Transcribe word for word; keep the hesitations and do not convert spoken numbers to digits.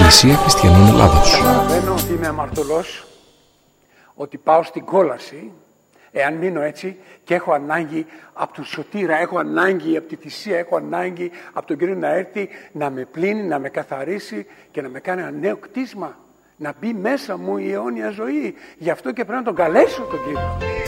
Εκκλησία Χριστιανών Ελλάδος. Καταλαβαίνω ότι είμαι αμαρτωλός, ότι πάω στην κόλαση, εάν μείνω έτσι, και έχω ανάγκη από τον Σωτήρα, έχω ανάγκη από τη θυσία, έχω ανάγκη από τον Κύριο να έρθει να με πλύνει, να με καθαρίσει και να με κάνει ένα νέο κτίσμα. Να μπει μέσα μου η αιώνια ζωή. Γι' αυτό και πρέπει να τον καλέσω τον Κύριο.